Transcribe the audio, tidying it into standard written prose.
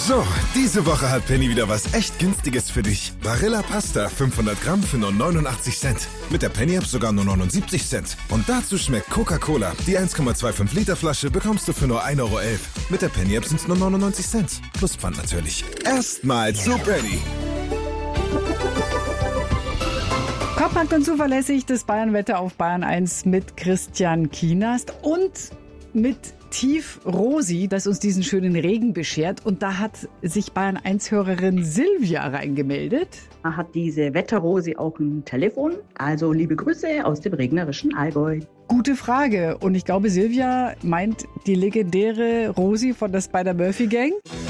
So, diese Woche hat Penny wieder was echt Günstiges für dich. Barilla Pasta 500 Gramm für nur 89 Cent. Mit der Penny-App sogar nur 79 Cent. Und dazu schmeckt Coca-Cola. Die 1,25 Liter Flasche bekommst du für nur 1,11 Euro. Mit der Penny-App sind es nur 99 Cent. Plus Pfand natürlich. Erstmal zu Penny. Kompakt und zuverlässig das Bayernwetter auf Bayern 1 mit Christian Kienast und mit Tief Rosi, das uns diesen schönen Regen beschert. Und da hat sich Bayern 1-Hörerin Silvia reingemeldet. Hat diese Wetter-Rosi auch ein Telefon? Also liebe Grüße aus dem regnerischen Allgäu. Gute Frage. Und ich glaube, Silvia meint die legendäre Rosi von der Spider-Murphy-Gang.